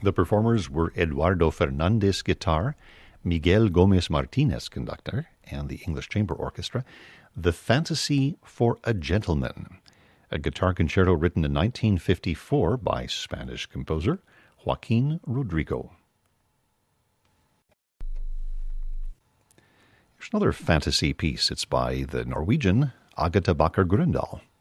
The performers were Eduardo Fernandez, guitar, Miguel Gomez Martinez, conductor, and the English Chamber Orchestra. The Fantasy for a Gentleman, a guitar concerto written in 1954 by Spanish composer Joaquin Rodrigo. Here's another fantasy piece. It's by the Norwegian Agatha Bakker Grøndal.